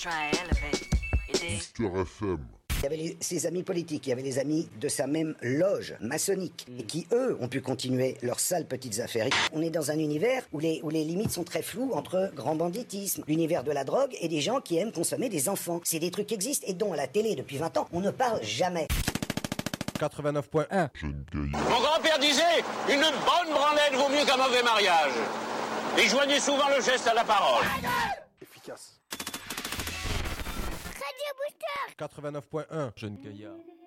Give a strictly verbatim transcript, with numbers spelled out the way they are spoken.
trying to elevate. You dig? Booster F M. Il y avait les- ses amis politiques, il y avait les amis de sa même loge maçonnique, et qui, eux, ont pu continuer leurs sales petites affaires. On est dans un univers où les, où les limites sont très floues entre grand banditisme, l'univers de la drogue et des gens qui aiment consommer des enfants. C'est des trucs qui existent et dont, à la télé, depuis vingt ans, on ne parle jamais. quatre-vingt-neuf point un. Jeune gaillard. Mon grand-père disait, une bonne branlette vaut mieux qu'un mauvais mariage. Et joignait souvent le geste à la parole. Efficace. quatre-vingt-neuf point un. Jeune Gaillard.